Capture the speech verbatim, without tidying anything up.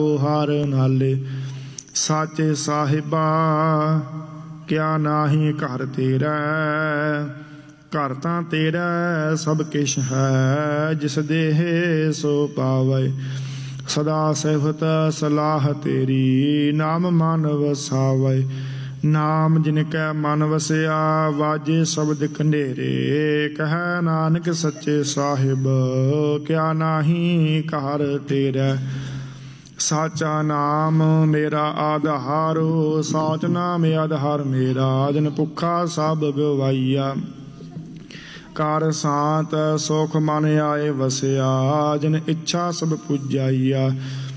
हर नाले। साचे साहिबा क्या नाही घर तेरा, घर तां तेरा सब किश है, जिस देह सो पावे। सदा सिफत सलाह तेरी, नाम मन वसावे। नाम जिनकै मन वसिया, वाजे शब्द खंडेरे। कह नानक सच्चे साहिब क्या नाही घर तेरा। साचा नाम मेरा आधारो, साच नाम आधार मेरा। जिन भुखा सब गवाइया, कर सांत सुख मन आए वसिया। जिन इच्छा सब पुजाइया।